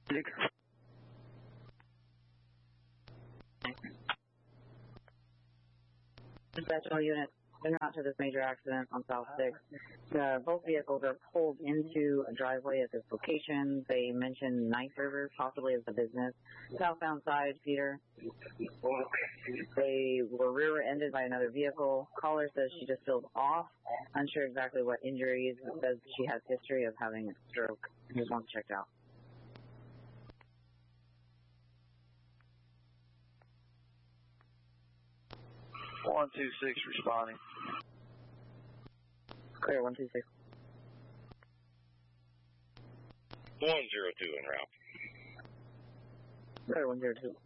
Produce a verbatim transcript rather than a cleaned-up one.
Dispatch all units, in route to this major accident on South six. Uh, both vehicles are pulled into a driveway at this location. They mentioned Knife River, possibly as a business. Southbound side, Peter. They were rear-ended by another vehicle. Caller says she just feels off. Unsure exactly what injuries. Says she has history of having a stroke. Just wants checked out. one two six responding. Clear, one two six. one zero two en route. Clear, one zero two.